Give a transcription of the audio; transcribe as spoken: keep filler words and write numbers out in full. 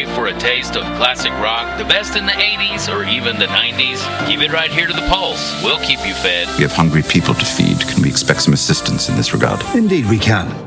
crave for a taste of classic rock, the best in the eighties or even the nineties? Keep it right here to the Pulse. We'll keep you fed. We have hungry people to feed. Can we expect some assistance in this regard? Indeed we can.